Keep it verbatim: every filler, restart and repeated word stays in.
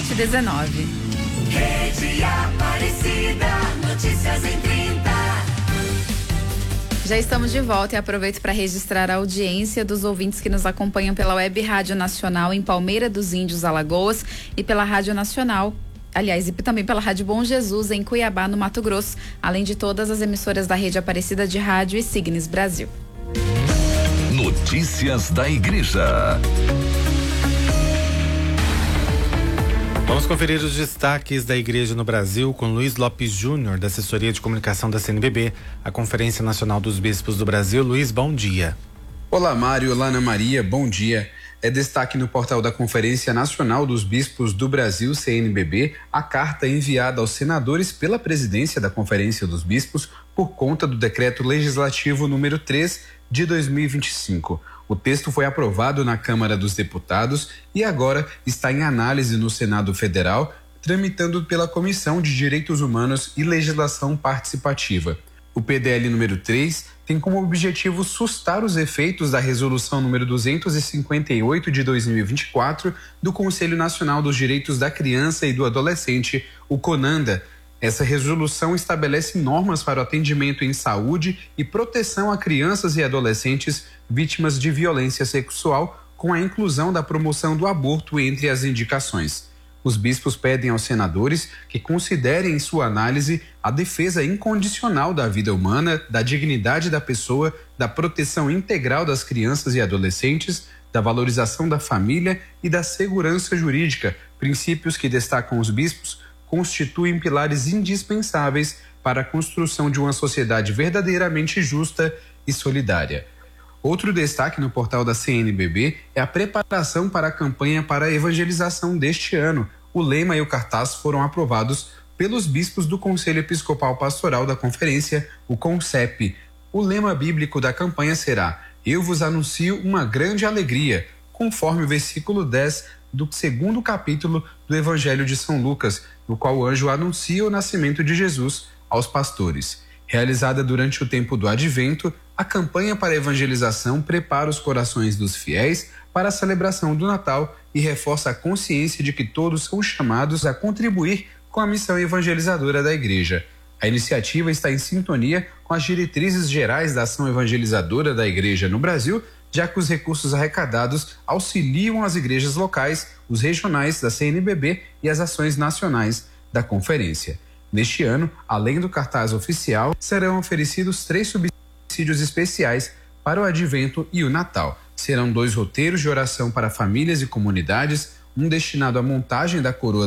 sete e dezenove. Rede Aparecida, notícias em trinta. Já estamos de volta e aproveito para registrar a audiência dos ouvintes que nos acompanham pela Web Rádio Nacional em Palmeira dos Índios, Alagoas, e pela Rádio Nacional, aliás, e também pela Rádio Bom Jesus em Cuiabá, no Mato Grosso, além de todas as emissoras da Rede Aparecida de Rádio e Signes Brasil. Notícias da Igreja. Vamos conferir os destaques da Igreja no Brasil com Luiz Lopes Júnior, da Assessoria de Comunicação da C N B B, a Conferência Nacional dos Bispos do Brasil. Luiz, bom dia. Olá, Mário. Olá, Ana Maria. Bom dia. É destaque no portal da Conferência Nacional dos Bispos do Brasil, C N B B, a carta enviada aos senadores pela presidência da Conferência dos Bispos por conta do Decreto Legislativo número três de dois mil e vinte e cinco. O texto foi aprovado na Câmara dos Deputados e agora está em análise no Senado Federal, tramitando pela Comissão de Direitos Humanos e Legislação Participativa. O P D L número três tem como objetivo sustar os efeitos da Resolução número duzentos e cinquenta e oito de dois mil e vinte e quatro do Conselho Nacional dos Direitos da Criança e do Adolescente, o CONANDA. Essa resolução estabelece normas para o atendimento em saúde e proteção a crianças e adolescentes vítimas de violência sexual, com a inclusão da promoção do aborto entre as indicações. Os bispos pedem aos senadores que considerem em sua análise a defesa incondicional da vida humana, da dignidade da pessoa, da proteção integral das crianças e adolescentes, da valorização da família e da segurança jurídica, princípios que, destacam os bispos, constituem pilares indispensáveis para a construção de uma sociedade verdadeiramente justa e solidária. Outro destaque no portal da C N B B é a preparação para a campanha para a evangelização deste ano. O lema e o cartaz foram aprovados pelos bispos do Conselho Episcopal Pastoral da Conferência, o CONCEP. O lema bíblico da campanha será: Eu vos anuncio uma grande alegria, conforme o versículo dez do segundo capítulo do Evangelho de São Lucas, no qual o anjo anuncia o nascimento de Jesus aos pastores. Realizada durante o tempo do Advento, a campanha para a evangelização prepara os corações dos fiéis para a celebração do Natal e reforça a consciência de que todos são chamados a contribuir com a missão evangelizadora da Igreja. A iniciativa está em sintonia com as diretrizes gerais da ação evangelizadora da Igreja no Brasil, já que os recursos arrecadados auxiliam as igrejas locais, os regionais da C N B B e as ações nacionais da Conferência. Neste ano, além do cartaz oficial, serão oferecidos três subsídios especiais para o Advento e o Natal. Serão dois roteiros de oração para famílias e comunidades, um destinado à montagem da coroa